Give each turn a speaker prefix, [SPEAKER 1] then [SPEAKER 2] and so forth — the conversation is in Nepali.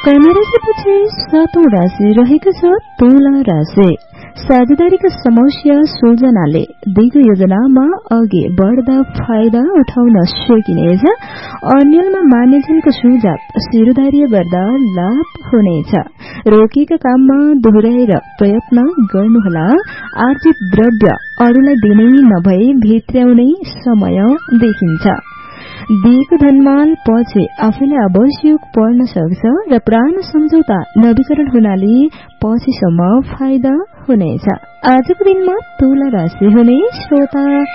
[SPEAKER 1] कर्म राशिपछि 7औं राशि रहेको छ तुला राशि। साझेदारीका समस्या सुल्झनाले दिगो योजनामा अघि बढ्दा फाइदा उठाउन सकिनेछ। अन्यलमा मान्यजनको सुझाव शिरोधार्य गर्दा लाभ हुनेछ। रोकिएका काममा दोहोऱ्याएर प्रयत्न गर्नुहोला। आर्थिक द्रव्य अरूलाई दिनै नभई भित्र्याउने समय देखिन्छ। दिएको धनमाल पछि आफैलाई आवश्यक पर्न सक्छ र प्राण सम्झौता नवीकरण हुनाले पछिसम्म फाइदा हुनेछ। आजको दिनमा तुला राशि हुने श्रोता